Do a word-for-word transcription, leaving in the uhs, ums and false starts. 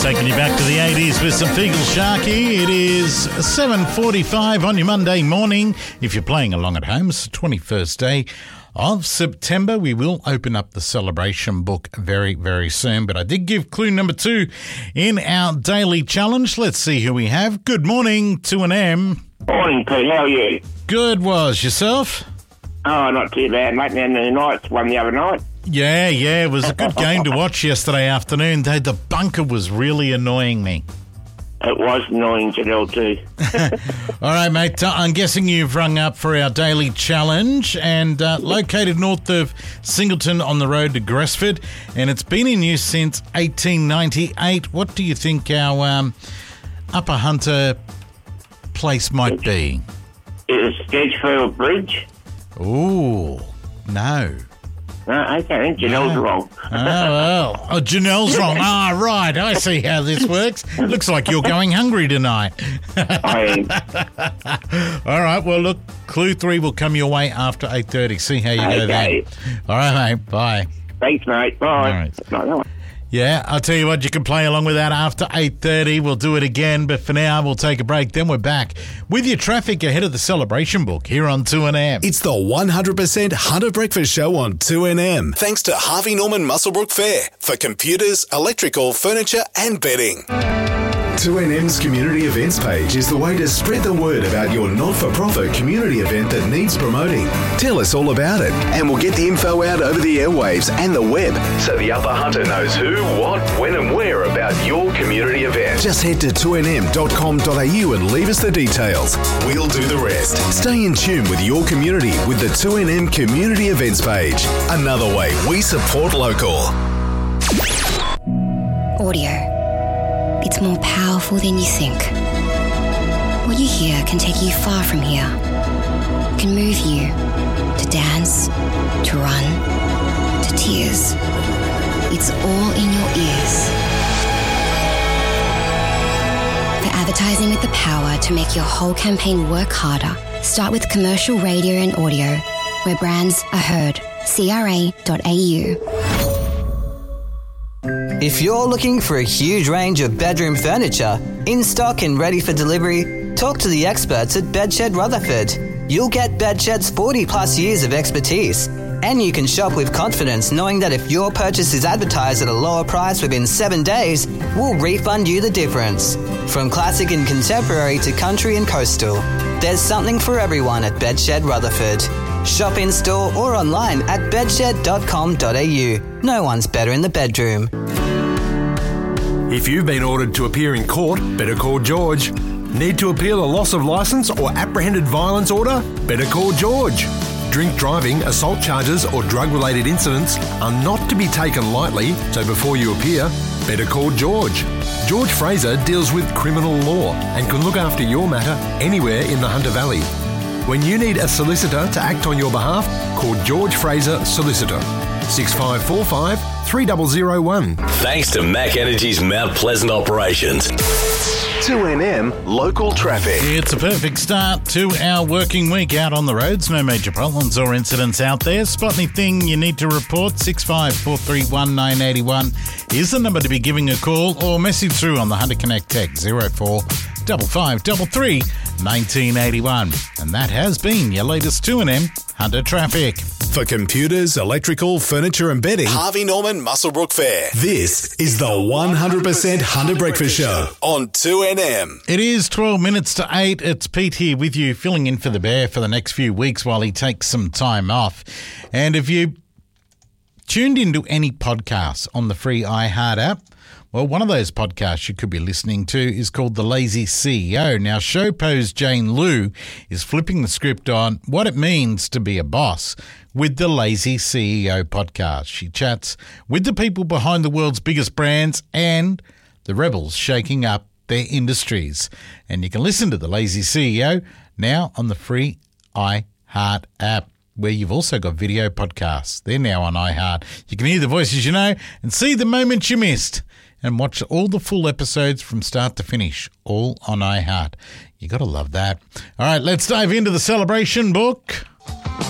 Taking you back to the eighties with some Feagle Sharky. It is seven forty-five on your Monday morning. If you're playing along at home, it's the twenty-first day of September. We will open up the celebration book very, very soon. But I did give clue number two in our daily challenge. Let's see who we have. Good morning, two N M. Morning, Pete. How are you? Good, was yourself? Oh, not too bad, mate. Man, the Knights won the other night. Yeah, yeah, it was a good game to watch yesterday afternoon. They, the bunker was really annoying me. It was annoying, Janelle, too. All right, mate, uh, I'm guessing you've rung up for our daily challenge, and uh, located north of Singleton on the road to Gresford, and it's been in use since eighteen ninety-eight. What do you think our um, Upper Hunter place might be? Is it Sketchfield Bridge? Ooh, no. Uh, okay, Janelle's No. wrong. Oh, well. Oh, Janelle's wrong. Ah, right. I see how this works. Looks like you're going hungry tonight. I am. All right. Well, look, clue three will come your way after eight thirty. See how you go Okay. then. All right, mate. Bye. Thanks, mate. Bye. All right. No, no. Yeah, I'll tell you what, you can play along with that after eight thirty. We'll do it again, but for now, we'll take a break. Then we're back with your traffic ahead of the celebration book here on two N M. It's the one hundred percent Hunter Breakfast Show on two N M. Thanks to Harvey Norman Muswellbrook Fair for computers, electrical, furniture and bedding. two N M's community events page is the way to spread the word about your not-for-profit community event that needs promoting. Tell us all about it and we'll get the info out over the airwaves and the web so the Upper Hunter knows who, what, when and where about your community event. Just head to two N M dot com dot a u and leave us the details. We'll do the rest. Stay in tune with your community with the two N M community events page. Another way we support local. Audio. It's more powerful than you think. What you hear can take you far from here. Can move you to dance, to run, to tears. It's all in your ears. For advertising with the power to make your whole campaign work harder, start with commercial radio and audio, where brands are heard. C R A dot A U. If you're looking for a huge range of bedroom furniture, in stock and ready for delivery, talk to the experts at Bedshed Rutherford. You'll get Bedshed's forty plus years of expertise, and you can shop with confidence knowing that if your purchase is advertised at a lower price within seven days, we'll refund you the difference. From classic and contemporary to country and coastal, there's something for everyone at Bedshed Rutherford. Shop in store or online at bedshed dot com dot a u. No one's better in the bedroom. If you've been ordered to appear in court, better call George. Need to appeal a loss of licence or apprehended violence order? Better call George. Drink driving, assault charges or drug-related incidents are not to be taken lightly, so before you appear, better call George. George Fraser deals with criminal law and can look after your matter anywhere in the Hunter Valley. When you need a solicitor to act on your behalf, call George Fraser Solicitor. six five four five, three zero zero one. Thanks to Mac Energy's Mount Pleasant operations. two N M local traffic. It's a perfect start to our working week out on the roads. No major problems or incidents out there. Spot anything you need to report, six five four three one nine eight one is the number to be giving a call or message through on the Hunter Connect tech zero four five five three three nineteen eighty-one. And that has been your latest two N M Hunter Traffic. For computers, electrical, furniture and bedding, Harvey Norman Muswellbrook Fair. This is the one hundred percent Hunter Breakfast Show on two N M. It is twelve minutes to eight. It's Pete here with you, filling in for the Bear for the next few weeks while he takes some time off. And if you tuned into any podcasts on the free iHeart app, well, one of those podcasts you could be listening to is called The Lazy C E O. Now, Showpo's Jane Liu is flipping the script on what it means to be a boss with the Lazy C E O podcast. She chats with the people behind the world's biggest brands and the rebels shaking up their industries. And you can listen to The Lazy C E O now on the free iHeart app, where you've also got video podcasts. They're now on iHeart. You can hear the voices you know and see the moments you missed and watch all the full episodes from start to finish, all on iHeart. You got to love that. All right, let's dive into the celebration book.